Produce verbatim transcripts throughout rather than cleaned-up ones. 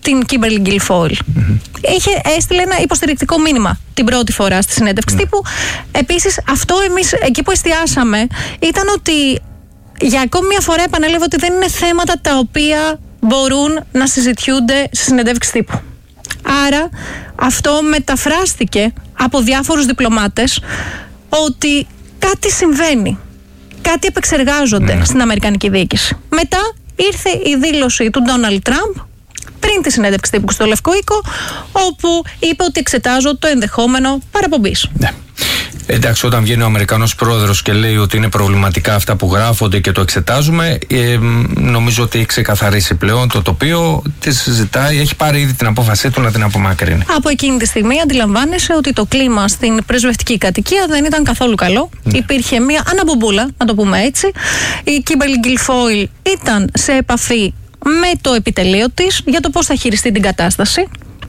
την Kimberly Guilfoyle. Mm-hmm. Είχε, έστειλε ένα υποστηρικτικό μήνυμα την πρώτη φορά στη συνέντευξη mm. τύπου. Επίσης, αυτό εμείς εκεί που εστιάσαμε ήταν ότι για ακόμη μια φορά επανέλαβε ότι δεν είναι θέματα τα οποία μπορούν να συζητιούνται στη συνέντευξη τύπου. Άρα αυτό μεταφράστηκε από διάφορους διπλωμάτες ότι κάτι συμβαίνει, κάτι επεξεργάζονται mm. στην Αμερικανική διοίκηση. Μετά ήρθε η δήλωση του Ντόναλντ Τραμπ πριν τη συνέντευξη τύπου στο Λευκό Οίκο, όπου είπε ότι εξετάζω το ενδεχόμενο παραπομπής. Ναι. Εντάξει, όταν βγαίνει ο Αμερικανός πρόεδρος και λέει ότι είναι προβληματικά αυτά που γράφονται και το εξετάζουμε, ε, νομίζω ότι έχει ξεκαθαρίσει πλέον το τοπίο, τη συζητάει, έχει πάρει ήδη την απόφασή του να την απομακρύνει. Από εκείνη τη στιγμή αντιλαμβάνεσαι ότι το κλίμα στην πρεσβευτική κατοικία δεν ήταν καθόλου καλό. Ναι. Υπήρχε μια αναμπομπούλα, να το πούμε έτσι. Η Kimberly Guilfoyle ήταν σε επαφή με το επιτελείο της για το πώς θα χειριστεί την κατάσταση.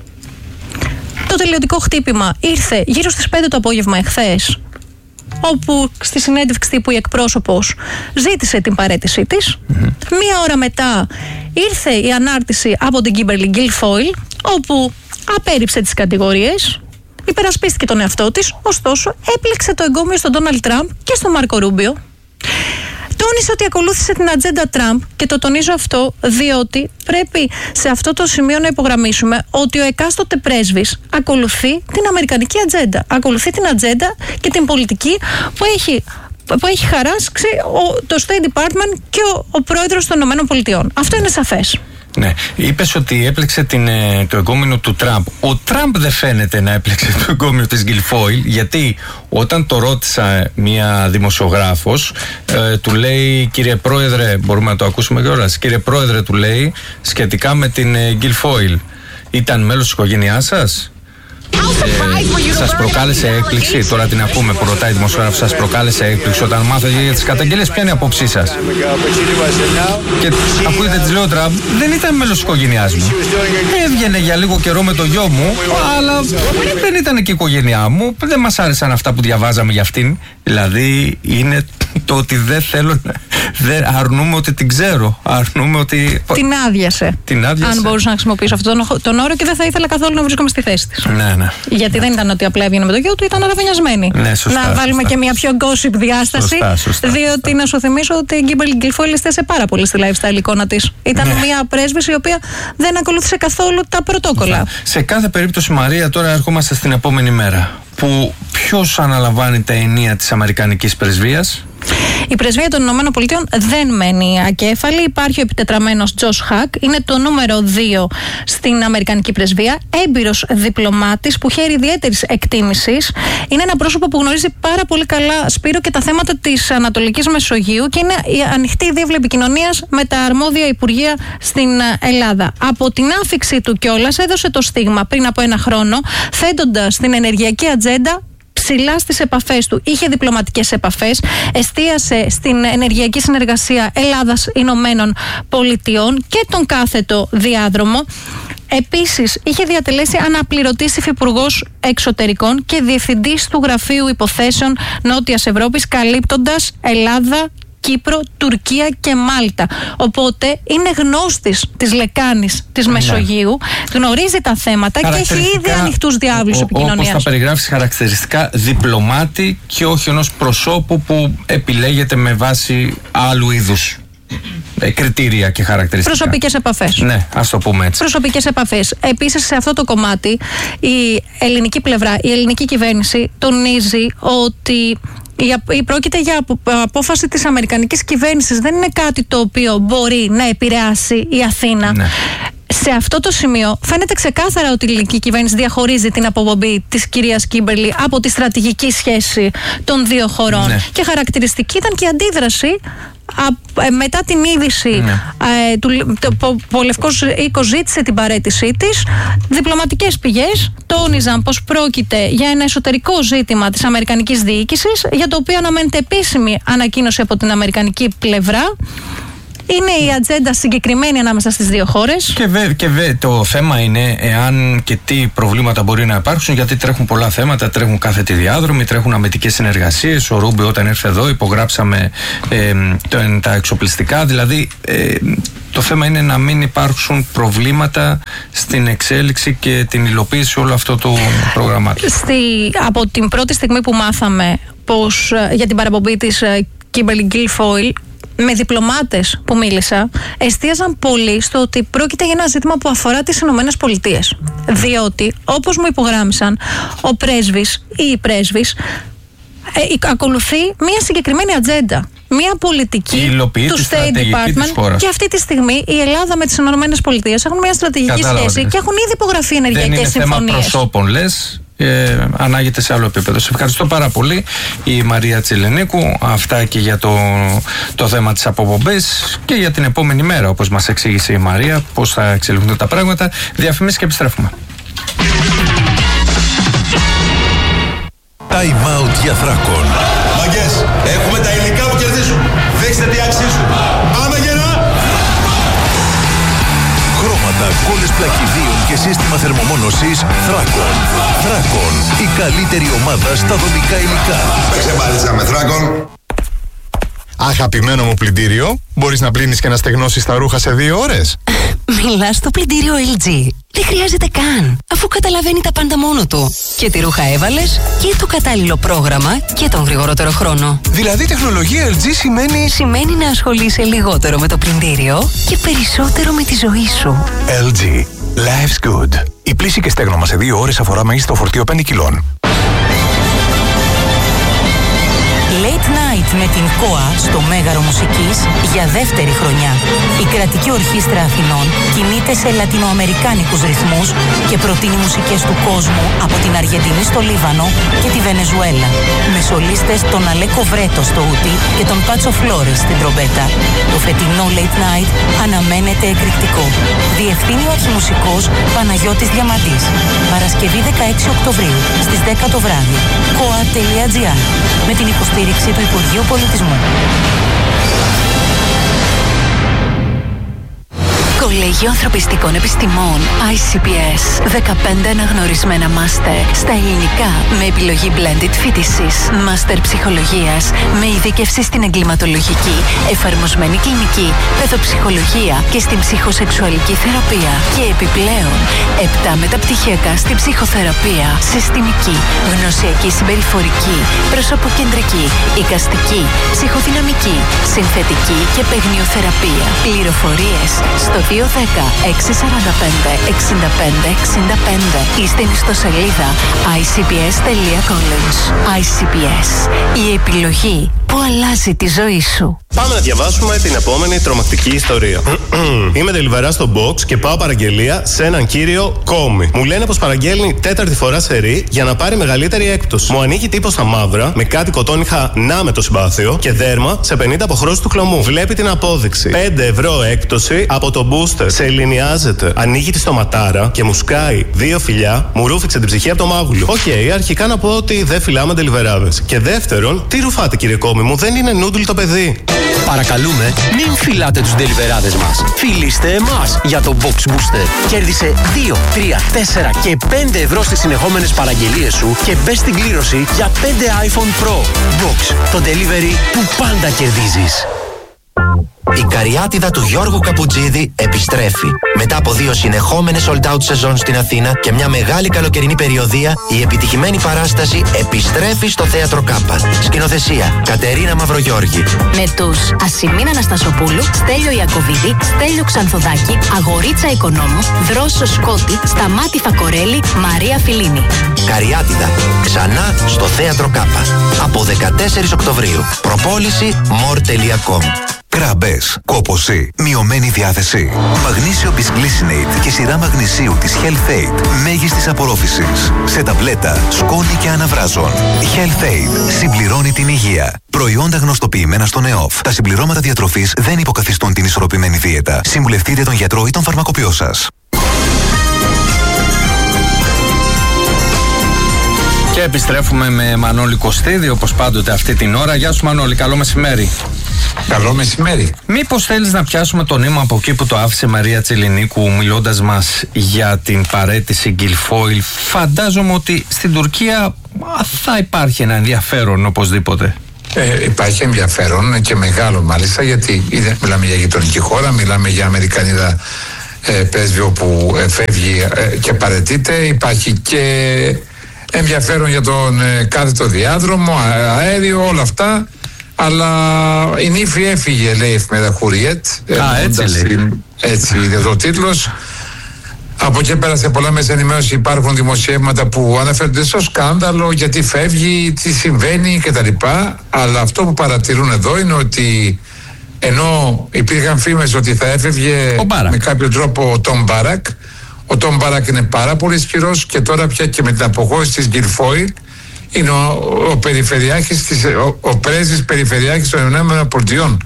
Το τελειωτικό χτύπημα ήρθε γύρω στις πέντε το απόγευμα εχθές, όπου στη συνέντευξη τύπου η εκπρόσωπος ζήτησε την παραίτησή της. Mm-hmm. Μία ώρα μετά ήρθε η ανάρτηση από την Kimberly Guilfoyle, όπου απέρριψε τις κατηγορίες, υπερασπίστηκε τον εαυτό της, ωστόσο έπληξε το εγκόμιο στον Ντόναλντ Τραμπ και στον Μάρκο Ρούμπιο. Τόνισε ότι ακολούθησε την ατζέντα Τραμπ και το τονίζω αυτό διότι πρέπει σε αυτό το σημείο να υπογραμμίσουμε ότι ο εκάστοτε πρέσβης ακολουθεί την αμερικανική ατζέντα. Ακολουθεί την ατζέντα και την πολιτική που έχει, που έχει χαράξει ο, το State Department και ο, ο πρόεδρος των ΗΠΑ. Αυτό είναι σαφές. Ναι, είπες ότι έπλεξε την, το εγκόμινο του Τραμπ. Ο Τραμπ δεν φαίνεται να έπλεξε το εγκόμινο της Guilfoyle, γιατί όταν το ρώτησα μία δημοσιογράφος, ε, του λέει, κύριε Πρόεδρε, μπορούμε να το ακούσουμε κιόλας, κύριε Πρόεδρε, του λέει, σχετικά με την ε, Guilfoyle, ήταν μέλος της οικογένειάς σας? Ε, σας προκάλεσε έκπληξη, τώρα την ακούμε που ρωτάει η δημοσιογράφος, σας προκάλεσε έκπληξη όταν μάθατε για τις καταγγελίες? Ποια είναι η απόψή σας? Και ακούγεται, της λέω, Τραμπ, δεν ήταν μέλος της οικογένειάς μου. Έβγαινε για λίγο καιρό με το γιο μου, αλλά δεν ήταν και η οικογένειά μου. Δεν μας άρεσαν αυτά που διαβάζαμε για αυτήν. Δηλαδή είναι το ότι δεν θέλω, δεν αρνούμε ότι την ξέρω. Αρνούμε ότι. Την άδειασε. Την άδειασε. Αν μπορούσα να χρησιμοποιήσω αυτόν τον, τον όρο, και δεν θα ήθελα καθόλου να βρίσκομαι στη θέση της. Ναι, ναι. Γιατί ναι. δεν ήταν ότι απλά έβγαινε με το γιο του, ήταν αραβωνιασμένη. Ναι, σωστά, να βάλουμε σωστά. και μια πιο gossip διάσταση. Σωστά, σωστά, διότι σωστά. να σου θυμίσω ότι η Kimberly Guilfoyle εστίασε πάρα πολύ στη lifestyle εικόνα της. Ήταν ναι. μια πρέσβης η οποία δεν ακολούθησε καθόλου τα πρωτόκολλα. Ναι. Σε κάθε περίπτωση, Μαρία, τώρα ερχόμαστε στην επόμενη μέρα, που ποιος αναλαμβάνει τα ενία της Αμερικανικής πρεσβείας? Η πρεσβεία των Ηνωμένων Πολιτειών δεν μένει ακέφαλη. Υπάρχει ο επιτετραμένος Τζος Χακ, είναι το νούμερο δύο στην Αμερικανική πρεσβεία. Έμπειρος διπλωμάτης που χαίρει ιδιαίτερης εκτίμησης. Είναι ένα πρόσωπο που γνωρίζει πάρα πολύ καλά, Σπύρο, και τα θέματα της Ανατολικής Μεσογείου και είναι η ανοιχτή δίευλη επικοινωνίας με τα αρμόδια υπουργεία στην Ελλάδα. Από την άφιξή του κιόλας έδωσε το στίγμα πριν από ένα χρόνο, θέτοντας την ενεργειακή ατζέντα ψηλά στις επαφές του. Είχε διπλωματικές επαφές, εστίασε στην ενεργειακή συνεργασία Ελλάδας-Ηνωμένων Πολιτειών και τον κάθετο διάδρομο. Επίσης, είχε διατελέσει αναπληρωτής υφυπουργός εξωτερικών και διευθυντής του Γραφείου Υποθέσεων Νότιας Ευρώπης, καλύπτοντας Ελλάδα, Κύπρο, Τουρκία και Μάλτα. Οπότε είναι γνώστης της λεκάνης της Μεσογείου, ναι. γνωρίζει τα θέματα και έχει ήδη ανοιχτούς διάβλους επικοινωνίας. Όπως θα περιγράψεις, χαρακτηριστικά διπλωμάτη και όχι ενός προσώπου που επιλέγεται με βάση άλλου είδους ε, κριτήρια και χαρακτηριστικά. Προσωπικές επαφές. Ναι, ας το πούμε έτσι. Προσωπικές επαφές. Επίσης, σε αυτό το κομμάτι η ελληνική πλευρά, η ελληνική κυβέρνηση τονίζει ότι η πρόκειται για απόφαση της αμερικανικής κυβέρνησης. Δεν είναι κάτι το οποίο μπορεί να επηρεάσει η Αθήνα. Ναι. Σε αυτό το σημείο φαίνεται ξεκάθαρα ότι η ελληνική κυβέρνηση διαχωρίζει την αποπομπή της κυρίας Κίμπερλι από τη στρατηγική σχέση των δύο χωρών. Ναι. Και χαρακτηριστική ήταν και η αντίδραση μετά την είδηση ναι. ε, του, το, που ο Λευκός Οίκος ζήτησε την παραίτησή της. Διπλωματικές πηγές τόνιζαν πως πρόκειται για ένα εσωτερικό ζήτημα της αμερικανικής διοίκησης, για το οποίο αναμένεται επίσημη ανακοίνωση από την αμερικανική πλευρά. Είναι η ατζέντα συγκεκριμένη ανάμεσα στις δύο χώρες. Και, βε, και βε, το θέμα είναι εάν και τι προβλήματα μπορεί να υπάρξουν, γιατί τρέχουν πολλά θέματα. Τρέχουν κάθετοι διάδρομοι, τρέχουν αμυντικές συνεργασίες. Ο Ρούμπι, όταν ήρθε εδώ, υπογράψαμε ε, το, τα εξοπλιστικά. Δηλαδή, ε, Το θέμα είναι να μην υπάρξουν προβλήματα στην εξέλιξη και την υλοποίηση όλου αυτού του προγραμμάτου. Στη, από την πρώτη στιγμή που μάθαμε πως, για την παραπομπή της Kimberly Guilfoyle, με διπλωμάτες που μίλησα, εστίαζαν πολύ στο ότι πρόκειται για ένα ζήτημα που αφορά τις Ηνωμένες Πολιτείες. Διότι, όπως μου υπογράμμισαν, ο πρέσβης ή η πρέσβης ε, ακολουθεί μια συγκεκριμένη ατζέντα. Μια πολιτική του State Department, και αυτή τη στιγμή η Ελλάδα με τις Ηνωμένες Πολιτείες έχουν μια στρατηγική Κατάλαβα, σχέση και έχουν ήδη υπογραφεί ενεργειακές συμφωνίες. Δεν είναι θέμα προσώπων, λες. Ε, ανάγεται σε άλλο επίπεδο. Σε ευχαριστώ πάρα πολύ, η Μαρία Τσιλενίκου. Αυτά και για το, το θέμα της αποπομπής και για την επόμενη μέρα, όπως μας εξήγησε η Μαρία, πώς θα εξελιχθούν τα πράγματα. Διαφημίσεις και επιστρέφουμε. Time out για Θράκον. Μαγκές, έχουμε τα υλικά που κερδίζουν. Δείξτε τι αξίζουν. Πάμε γερά! Χρώματα, κόλλες πλακιδίων και σύστημα θερμομόνωσης Θράκον. Θράκον, η καλύτερη ομάδα στα δομικά υλικά. Παίξε μπάλιτσα με Θράκον. Αγαπημένο μου πλυντήριο, μπορείς να πλύνεις και να στεγνώσεις τα ρούχα σε δύο ώρες. Μιλάς στο πλυντήριο ελ τζι. Δεν χρειάζεται καν, αφού καταλαβαίνει τα πάντα μόνο του. Και τι ρούχα έβαλες, και το κατάλληλο πρόγραμμα και τον γρηγορότερο χρόνο. Δηλαδή τεχνολογία ελ τζι σημαίνει... Σημαίνει να ασχολείσαι λιγότερο με το πλυντήριο και περισσότερο με τη ζωή σου. ελ τζι. Life's good. Η πλύση και στέγνομα σε δύο ώρες αφορά μέγιστο φορτίο πέντε κιλών. Late Night με την ΚΟΑ στο Μέγαρο Μουσικής για δεύτερη χρονιά. Η κρατική ορχήστρα Αθηνών κινείται σε λατινοαμερικάνικους ρυθμούς και προτείνει μουσικές του κόσμου από την Αργεντινή στο Λίβανο και τη Βενεζουέλα. Με σολίστες τον Αλέκο Βρέτο στο ούτι και τον Πάτσο Φλόρες στην τρομπέτα. Το φετινό Late Night αναμένεται εκρηκτικό. Διευθύνει ο αρχιμουσικός Παναγιώτης Διαμαντής. Παρασκευή δεκαέξι Οκτωβρίου στις δέκα το βράδυ. κοα τελεία τζι άρ με την υποστήριξη του Υπουργείου Πολιτισμού. Κολέγιο Ανθρωπιστικών Επιστημών άι σι πι ες. δεκαπέντε αναγνωρισμένα μάστερ στα ελληνικά με επιλογή blended φοιτησης. Μάστερ ψυχολογίας με ειδίκευση στην εγκληματολογική, εφαρμοσμένη κλινική, παιδοψυχολογία και στην ψυχοσεξουαλική θεραπεία. Και επιπλέον, επτά μεταπτυχιακά στην ψυχοθεραπεία, συστημική, γνωσιακή συμπεριφορική, προσωποκεντρική, εικαστική, ψυχοδυναμική, συνθετική και παιγνιοθεραπεία. Πληροφορίες στο δύο δέκα έξι σαράντα πέντε εξήντα πέντε εξήντα πέντε ή στην ιστοσελίδα άι σι πι ες τελεία college. άι σι πι ες. Η επιλογή που αλλάζει τη ζωή σου. Πάμε να διαβάσουμε την επόμενη τρομακτική ιστορία. Είμαι delivery στο box και πάω παραγγελία σε έναν κύριο Κόμι. Μου λένε πως παραγγέλνει τέταρτη φορά σερί για να πάρει μεγαλύτερη έκπτωση. Μου ανοίγει τύπο στα μαύρα με κάτι κοτόνιχα να με το συμπάθειο και δέρμα σε πενήντα αποχρώσεις του χλωμού. Βλέπει την απόδειξη. πέντε ευρώ έκπτωση από το booster. Σε ελληνιάζεται. Ανοίγει τη στοματάρα και μου σκάει δύο φιλιά. Μου ρούφηξε την ψυχή από το μάγουλο. Οκ, okay, αρχικά να πω ότι δεν φυλάμε deliverάδες. Και δεύτερον, τι ρουφάτε κύριε Κόμι μου, δεν είναι νούντλ το παιδί. Παρακαλούμε, μην φυλάτε τους ντελιβεράδες μας. Φιλήστε εμάς για το Box Booster. Κέρδισε δύο, τρία, τέσσερα και πέντε ευρώ στις συνεχόμενες παραγγελίες σου και μπες στην κλήρωση για πέντε iPhone Pro. Box, το delivery που πάντα κερδίζεις. Η καριάτιδα του Γιώργου Καπουτζίδη επιστρέφει. Μετά από δύο συνεχόμενες sold out σεζόν στην Αθήνα και μια μεγάλη καλοκαιρινή περιοδεία, η επιτυχημένη παράσταση επιστρέφει στο Θέατρο Κάπα. Σκηνοθεσία Κατερίνα Μαυρογιώργη. Με τους Ασημίνα Αναστασοπούλου, Στέλιο Ιακωβίδη, Στέλιο Ξανθοδάκη, Αγορίτσα Οικονόμου, Δρόσο Σκότη, Σταμάτη Φακορέλη, Μαρία Φιλίνη. Καριάτιδα. Ξανά στο Θέατρο Κάπα. Από δεκατέσσερις Οκτωβρίου. Προπόληση more τελεία com. Κράμπες, κόπωση, μειωμένη διάθεση. Μαγνήσιο Bisglycinate και σειρά μαγνησίου της Health Aid μέγιστης απορρόφησης. Σε ταμπλέτα, σκόνη και αναβράζων. Health Aid συμπληρώνει την υγεία. Προϊόντα γνωστοποιημένα στον ΕΟΦ. Τα συμπληρώματα διατροφής δεν υποκαθιστούν την ισορροπημένη δίαιτα. Συμβουλευτείτε τον γιατρό ή τον φαρμακοποιό σας. Και επιστρέφουμε με Μανώλη Κωστίδη, όπως πάντοτε αυτή την ώρα. Γεια σου Μανώλη, καλό μεσημέρι. Καλό μεσημέρι. Μήπως θέλεις να πιάσουμε το νήμα από εκεί που το άφησε η Μαρία Τσιλενίκου, μιλώντας μας για την παραίτηση Guilfoyle. Φαντάζομαι ότι στην Τουρκία θα υπάρχει ένα ενδιαφέρον οπωσδήποτε. Ε, υπάρχει ενδιαφέρον και μεγάλο μάλιστα, γιατί είναι, μιλάμε για γειτονική χώρα, μιλάμε για Αμερικανίδα ε, πρέσβειο που ε, φεύγει ε, και παραιτείται. Υπάρχει και ενδιαφέρον για τον ε, κάθετο διάδρομο, αέριο, όλα αυτά. Αλλά η νύφη έφυγε, λέει η εφημερίδα Χουριέτ. Α, έτσι λέει. Έτσι είναι το τίτλος. Από εκεί πέρα σε πολλά μέσα ενημέρωση υπάρχουν δημοσιεύματα που αναφέρονται στο σκάνδαλο, γιατί φεύγει, τι συμβαίνει κτλ. Αλλά αυτό που παρατηρούν εδώ είναι ότι ενώ υπήρχαν φήμες ότι θα έφευγε με κάποιο τρόπο ο Τόμ Μπάρακ, ο Τόμ Μπάρακ είναι πάρα πολύ ισχυρός και τώρα πια και με την αποχώρηση της Γκιλφόιλ είναι ο, ο, περιφερειάρχης της, ο, ο πρέσβης περιφερειάρχης των ΗΠΑ,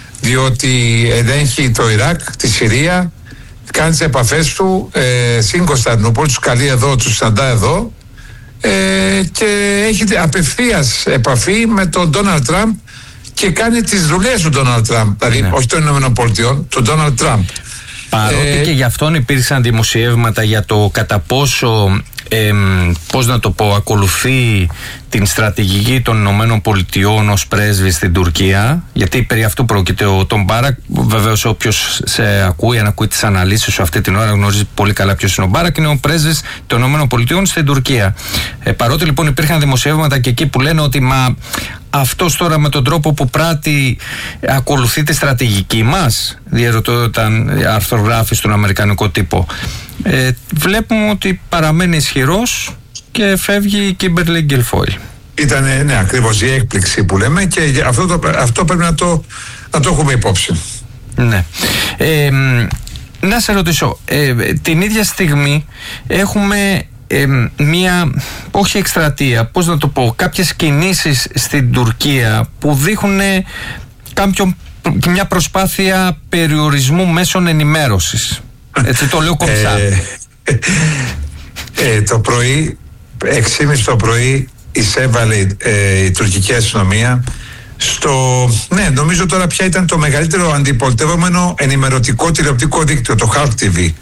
διότι ελέγχει το Ιράκ, τη Συρία, κάνει τις επαφές του ε, στην Κωνσταντινούπολη, τους καλεί εδώ, τους συναντά εδώ ε, και έχει απευθείας επαφή με τον Ντόναλντ Τραμπ και κάνει τις δουλειές του Ντόναλντ Τραμπ, δηλαδή ναι. όχι των ΗΠΑ, του Ντόναλντ Τραμπ. Παρότι ε, και γι' αυτόν υπήρξαν δημοσιεύματα για το κατά πόσο ε, πώς να το πω, ακολουθεί την στρατηγική των Ηνωμένων Πολιτειών ως πρέσβη στην Τουρκία, γιατί περί αυτού πρόκειται ο Τόμ Μπάρακ. Βεβαίως όποιος σε ακούει, αν ακούει τις αναλύσεις σου αυτή την ώρα, γνωρίζει πολύ καλά ποιος είναι ο Μπάρακ, είναι ο πρέσβης των Ηνωμένων Πολιτειών στην Τουρκία. Ε, παρότι λοιπόν υπήρχαν δημοσιεύματα και εκεί που λένε ότι μα αυτός τώρα με τον τρόπο που πράττει ακολουθεί τη στρατηγική μας, διερωτώ όταν αρθρογράφει στον αμερικανικό τύπο. Ε, βλέπουμε ότι παραμένει ισχυρός και φεύγει η Κίμπερλι Γκιλφόιλ. Ήταν ναι, ακριβώς η έκπληξη που λέμε και αυτό, το, αυτό πρέπει να το, να το έχουμε υπόψη. Ναι. Ε, να σε ρωτήσω, ε, την ίδια στιγμή έχουμε ε, μία, όχι εκστρατεία, πώς να το πω, κάποιες κινήσεις στην Τουρκία που δείχνουν κάποιον, μια προσπάθεια περιορισμού μέσων ενημέρωσης. Έτσι το λέω κομψά. Ε, ε, το πρωί, έξι και μισή το πρωί, εισέβαλε ε, η τουρκική αστυνομία στο, ναι, νομίζω τώρα πια ήταν το μεγαλύτερο αντιπολιτευόμενο ενημερωτικό τηλεοπτικό δίκτυο, το Halk τι βι.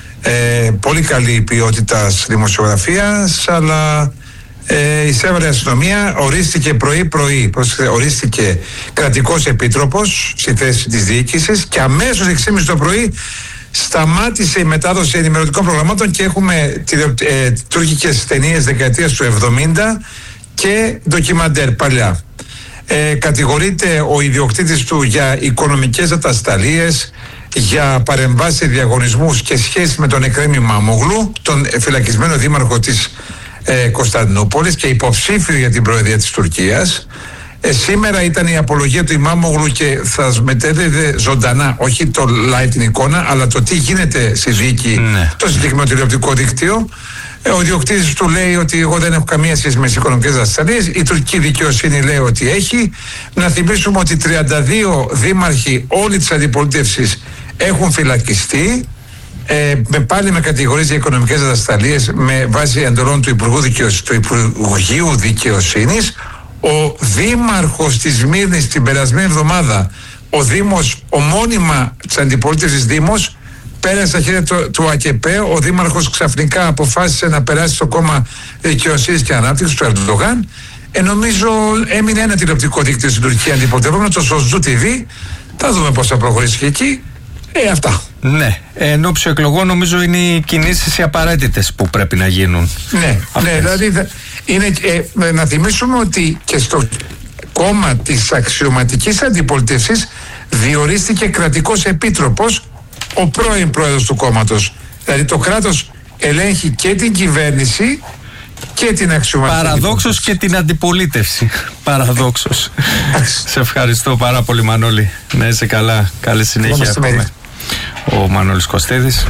Ε, πολύ καλή ποιότητα δημοσιογραφίας, αλλά ε, εισέβαλε η αστυνομία, ορίστηκε πρωί-πρωί, ορίστηκε κρατικός επίτροπος στη θέση της διοίκησης και αμέσως έξι και μισή το πρωί σταμάτησε η μετάδοση ενημερωτικών προγραμμάτων και έχουμε ε, τουρκικές ταινίες δεκαετίας του εβδομήντα και ντοκιμαντέρ παλιά. Ε, κατηγορείται ο ιδιοκτήτης του για οικονομικές ατασταλίες, για παρεμβάσεις σε διαγωνισμούς και σχέση με τον Εκρέμ Ιμάμογλου, τον φυλακισμένο δήμαρχο της ε, Κωνσταντινούπολης και υποψήφιο για την προεδρία της Τουρκίας. Ε, σήμερα ήταν η απολογία του Ιμάμογλου και θα μετέδιδε ζωντανά, όχι το live την εικόνα, αλλά το τι γίνεται στη δίκη, ναι. το συγκεκριμένο τηλεοπτικό δίκτυο. Ε, ο ιδιοκτήτης του λέει ότι εγώ δεν έχω καμία σχέση με τις οικονομικές ασταλίες. Η τουρκική δικαιοσύνη λέει ότι έχει. Να θυμίσουμε ότι τριάντα δύο δήμαρχοι όλη της αντιπολίτευσης έχουν φυλακιστεί. Ε, με, πάλι με κατηγορίες για οικονομικές ατασταλίες με βάση εντολών του Υπουργού Δικαιοσ... του Υπουργείου Δικαιοσύνης. Ο δήμαρχος της Σμύρνης την περασμένη εβδομάδα, ο Δήμος, ο μόνιμα της αντιπολίτευσης Δήμος, πέρασε στα χέρια του, του ΑΚΕΠΕ. Ο δήμαρχος ξαφνικά αποφάσισε να περάσει στο κόμμα Δικαιοσύνης και Ανάπτυξης του Ερντογάν. Ε, νομίζω έμεινε ένα τηλεοπτικό δίκτυο στην Τουρκία αντιπολιτευόμενο, το Σοζού τι βι. Θα δούμε πώς θα προχωρήσει και εκεί. Ε, αυτά. Ναι, εν ώψη εκλογών νομίζω είναι οι κινήσεις οι απαραίτητες που πρέπει να γίνουν. Ναι, ναι, δηλαδή είναι, ε, να θυμίσουμε ότι και στο κόμμα της αξιωματικής αντιπολίτευσης διορίστηκε κρατικός επίτροπος ο πρώην πρόεδρος του κόμματος. Δηλαδή το κράτος ελέγχει και την κυβέρνηση και την αξιωματική. Παραδόξως και την αντιπολίτευση. Παραδόξως. Σε ευχαριστώ πάρα πολύ, Μανώλη. Να είσαι καλά. Καλή συνέχεια. Ο Μανώλης Κωστίδης.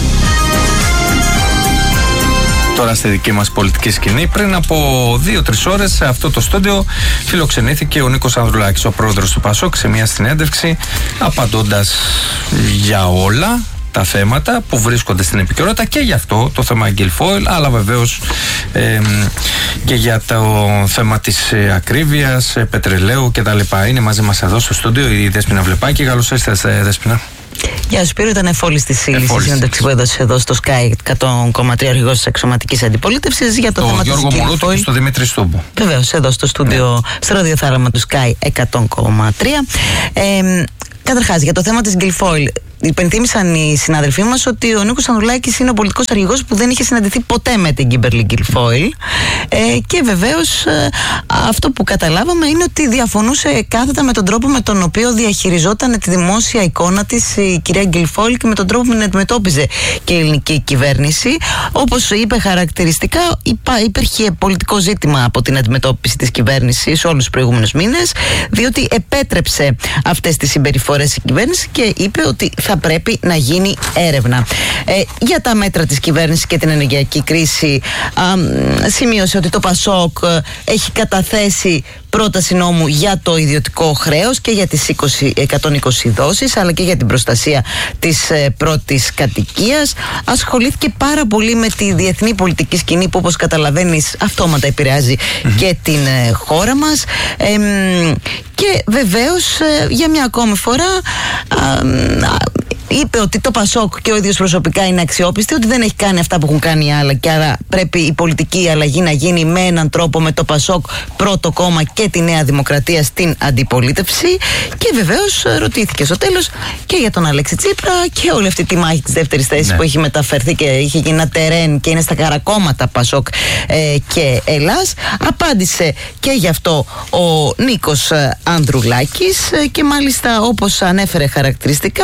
Τώρα στη δική μας πολιτική σκηνή, πριν από δύο-τρεις ώρες σε αυτό το στούντιο φιλοξενήθηκε ο Νίκος Ανδρουλάκης, ο πρόεδρος του ΠΑΣΟΚ, σε μια συνέντευξη απαντώντας για όλα τα θέματα που βρίσκονται στην επικαιρότητα και για αυτό το θέμα Γκιλφόιλ, αλλά βεβαίως ε, και για το θέμα της ε, ακρίβειας, ε, πετρελαίου κτλ. Είναι μαζί μας εδώ στο στούντιο η Δέσποινα Βλεπάκη. Καλώς ήρθατε, Δέσποινα. Γεια σου, Σπύρο, ήταν εφόλης της ύλης η συνέντευξη που έδωσε εδώ στο Sky εκατό κόμμα τρία ο αρχηγός της εξωματικής αντιπολίτευσης για το, το θέμα της Γιώργο Μουρούτη και στο Δημήτρη Στούμπο. Βεβαίως, εδώ στο στούντιο, ναι. στο ραδιοθάραμα του Sky εκατό κόμμα τρία. Ε, Καταρχάς, για το θέμα της Γκιλφόιλ, υπενθύμησαν οι συνάδελφοί μας ότι ο Νίκος Ανδρουλάκης είναι ο πολιτικός αρχηγός που δεν είχε συναντηθεί ποτέ με την Κίμπερλι Γκιλφόιλ. Ε, και βεβαίως ε, αυτό που καταλάβαμε είναι ότι διαφωνούσε κάθετα με τον τρόπο με τον οποίο διαχειριζόταν τη δημόσια εικόνα της η κυρία Γκιλφόιλ και με τον τρόπο που την αντιμετώπιζε και η ελληνική κυβέρνηση. Όπως είπε χαρακτηριστικά, υπά, υπήρχε πολιτικό ζήτημα από την αντιμετώπιση της κυβέρνησης όλους τους προηγούμενους μήνες, διότι επέτρεψε αυτές τις συμπεριφορές η κυβέρνηση και είπε ότι θα πρέπει να γίνει έρευνα. Ε, για τα μέτρα της κυβέρνησης και την ενεργειακή κρίση, α, σημείωσε ότι το ΠΑΣΟΚ έχει καταθέσει πρόταση νόμου για το ιδιωτικό χρέος και για τις είκοσι, εκατόν είκοσι δόσεις, αλλά και για την προστασία της ε, πρώτης κατοικίας. Ασχολήθηκε πάρα πολύ με τη διεθνή πολιτική σκηνή που, όπως καταλαβαίνεις, αυτόματα επηρεάζει mm-hmm. και την ε, χώρα μας. Ε, και βεβαίως ε, για μια ακόμη φορά α, είπε ότι το ΠΑΣΟΚ και ο ίδιος προσωπικά είναι αξιόπιστοι, ότι δεν έχει κάνει αυτά που έχουν κάνει άλλα και άρα πρέπει η πολιτική αλλαγή να γίνει με έναν τρόπο, με το ΠΑΣΟΚ πρώτο κόμμα και τη Νέα Δημοκρατία στην αντιπολίτευση. Και βεβαίως ρωτήθηκε στο τέλος και για τον Αλέξη Τσίπρα και όλη αυτή τη μάχη της δεύτερης θέσης, ναι, που έχει μεταφερθεί και είχε γίνει ένα τερέν και είναι στα καρακόμματα ΠΑΣΟΚ ε, και Ελλάς. Απάντησε και γι' αυτό ο Νίκος Ανδρουλάκης ε, και μάλιστα, όπως ανέφερε χαρακτηριστικά,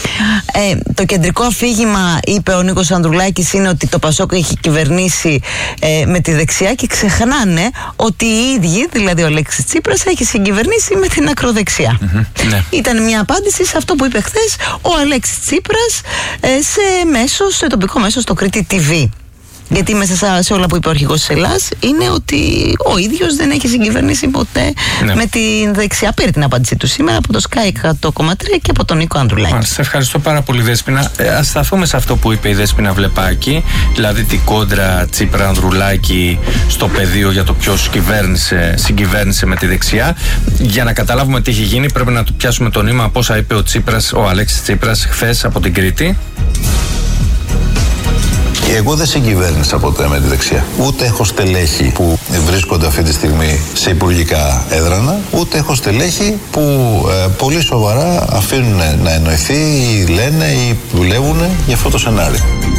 Ε, το κεντρικό αφήγημα, είπε ο Νίκος Ανδρουλάκης, είναι ότι το ΠΑΣΟΚ έχει κυβερνήσει ε, με τη δεξιά και ξεχνάνε ότι οι ίδιοι, δηλαδή ο Αλέξης Τσίπρας, έχει συγκυβερνήσει με την ακροδεξιά. Mm-hmm, ναι. Ήταν μια απάντηση σε αυτό που είπε χθες ο Αλέξης Τσίπρας ε, σε μέσο, σε τοπικό μέσο, στο Κρήτη τι βι. Γιατί μέσα σε όλα που είπε ο αρχηγός της Ελλάς είναι ότι ο ίδιος δεν έχει συγκυβερνήσει ποτέ, ναι, με την δεξιά. Πήρε την απάντησή του σήμερα από το Sky εκατό κόμμα τρία και από τον Νίκο Ανδρουλάκη. Σε ευχαριστώ πάρα πολύ, Δέσποινα. Ε, ας σταθούμε σε αυτό που είπε η Δέσποινα Βλεπάκη, δηλαδή την κόντρα Τσίπρα Ανδρουλάκη στο πεδίο για το ποιος συγκυβέρνησε με τη δεξιά. Για να καταλάβουμε τι έχει γίνει, πρέπει να του πιάσουμε το νήμα από όσα είπε ο, Τσίπρας, ο Αλέξης Τσίπρας χθες από την Κρήτη. Εγώ δεν συγκυβέρνησα ποτέ με τη δεξιά. Ούτε έχω στελέχη που βρίσκονται αυτή τη στιγμή σε υπουργικά έδρανα, ούτε έχω στελέχη που ε, πολύ σοβαρά αφήνουν να εννοηθεί ή λένε ή δουλεύουν για αυτό το σενάριο.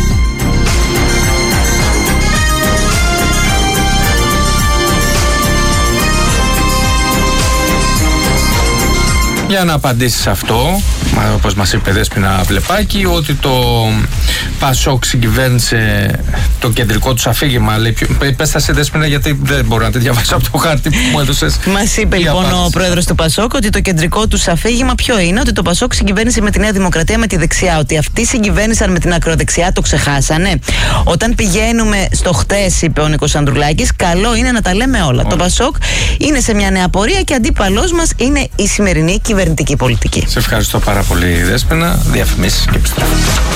Για να απαντήσει σε αυτό, όπως μας είπε Δέσποινα Βλεπάκη, ότι το ΠΑΣΟΚ συγκυβέρνησε το κεντρικό τους αφήγημα. Πες τα σε, Δέσποινα, γιατί δεν μπορώ να τη διαβάσω από το χάρτη που μου έδωσες. Μας είπε λοιπόν απάντηση ο πρόεδρος του ΠΑΣΟΚ ότι το κεντρικό τους αφήγημα ποιο είναι, ότι το ΠΑΣΟΚ συγκυβέρνησε με τη Νέα Δημοκρατία με τη δεξιά, ότι αυτοί συγκυβέρνησαν με την ακροδεξιά, το ξεχάσανε. Όταν πηγαίνουμε στο χτες, είπε ο Νίκος Ανδρουλάκης, καλό είναι να τα λέμε όλα. όλα. Το ΠΑΣΟΚ είναι σε μια νέα πορεία και αντίπαλός μας είναι η σημερινή κυβερνητική πολιτική. Σε ευχαριστώ πάρα πολύ, Δέσποινα. Διαφημίσεις και επιστρέφω.